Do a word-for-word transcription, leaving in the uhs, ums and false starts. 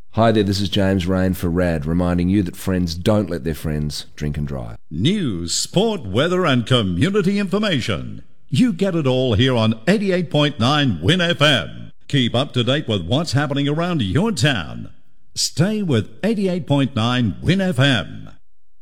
Hi there, this is James Rain for R A D, reminding you that friends don't let their friends drink and drive. News, sport, weather and community information. You get it all here on eighty-eight point nine Win F M. Keep up to date with what's happening around your town. Stay with eighty-eight point nine Win F M.